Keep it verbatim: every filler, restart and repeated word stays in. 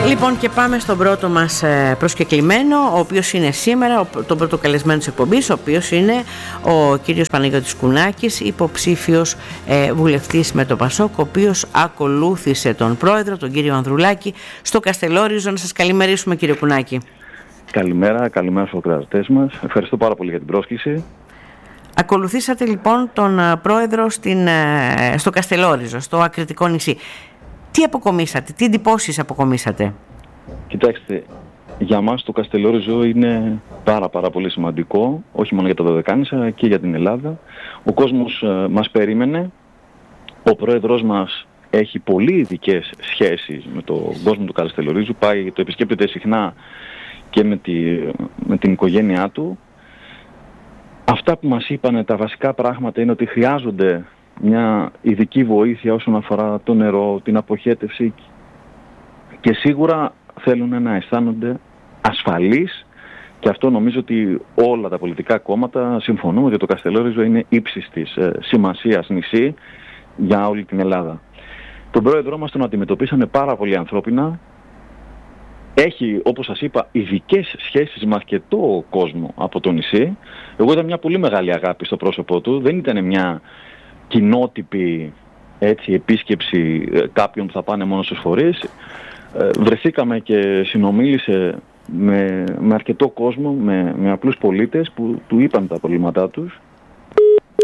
Λοιπόν, και πάμε στον πρώτο μας προσκεκλημένο, ο οποίος είναι σήμερα τον πρώτο καλεσμένο της εκπομπής, ο οποίος είναι ο κύριος Παναγιώτης Κουνάκης, υποψήφιος ε, βουλευτής με το Πασόκ, ο οποίος ακολούθησε τον πρόεδρο, τον κύριο Ανδρουλάκη, στο Καστελόριζο. Να σας καλημερίσουμε, κύριε Κουνάκη. Καλημέρα, καλημέρα στους ακροατές μας. Ευχαριστώ πάρα πολύ για την πρόσκληση. Ακολουθήσατε λοιπόν τον πρόεδρο στην, στο Καστελόριζο, στο ακριτικό νησί. Τι αποκομίσατε, τι εντυπώσεις αποκομίσατε? Κοιτάξτε, για μας το Καστελόριζο είναι πάρα πάρα πολύ σημαντικό, όχι μόνο για τα Δωδεκάνησα, αλλά και για την Ελλάδα. Ο κόσμος ε, μας περίμενε, ο πρόεδρος μας έχει πολύ ειδικές σχέσεις με τον κόσμο του Καστελορίζου, πάει, το επισκέπτεται συχνά και με, τη, με την οικογένειά του. Αυτά που μας είπανε, τα βασικά πράγματα είναι ότι χρειάζονται μια ειδική βοήθεια όσον αφορά το νερό, την αποχέτευση, και σίγουρα θέλουν να αισθάνονται ασφαλείς, και αυτό νομίζω ότι όλα τα πολιτικά κόμματα συμφωνούν ότι το Καστελόριζο είναι ύψης της ε, σημασίας νησί για όλη την Ελλάδα. Τον πρόεδρό μας τον αντιμετωπίσανε πάρα πολύ ανθρώπινα. Έχει, όπως σας είπα, ειδικές σχέσεις με αρκετό κόσμο από το νησί. Εγώ είδα μια πολύ μεγάλη αγάπη στο πρόσωπό του. Δεν ήταν μια κοινότυπη έτσι, επίσκεψη κάποιων που θα πάνε μόνο στους φορείς. Ε, βρεθήκαμε και συνομίλησε με, με αρκετό κόσμο, με, με απλούς πολίτες που του είπαν τα προβλήματά τους.